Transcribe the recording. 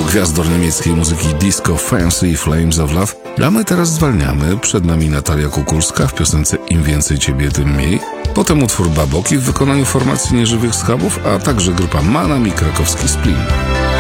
obu gwiazdor niemieckiej muzyki disco Fancy i Flames of Love. A my teraz zwalniamy. Przed nami Natalia Kukulska w piosence Im więcej ciebie, tym mniej. Potem utwór Baboki w wykonaniu formacji Nieżywych Schabów, a także grupa Manam i krakowski Splin.